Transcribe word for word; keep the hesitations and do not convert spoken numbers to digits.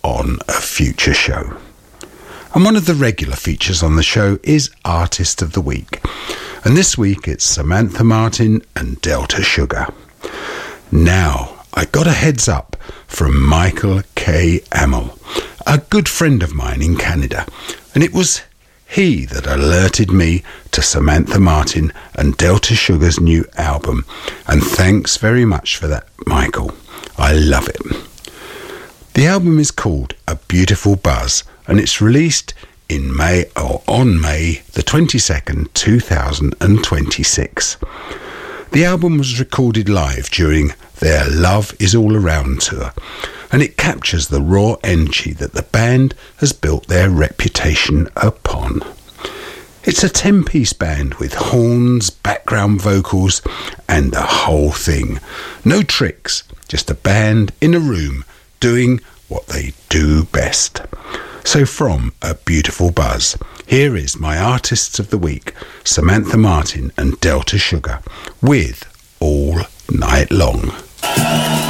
on a future show. And one of the regular features on the show is Artist of the Week. And this week it's Samantha Martin and Delta Sugar. Now, I got a heads up from Michael K. Amel, a good friend of mine in Canada, and it was he that alerted me to Samantha Martin and Delta Sugar's new album, and thanks very much for that, Michael. I love it. The album is called A Beautiful Buzz, and it's released in May or on May the twenty-second, two thousand twenty-six. The album was recorded live during their Love Is All Around tour, and it captures the raw energy that the band has built their reputation upon. It's a ten-piece band with horns, background vocals, and the whole thing. No tricks, just a band in a room doing what they do best. So from A Beautiful Buzz, here is my Artists of the Week, Samantha Martin and Delta Sugar, with All Night Long.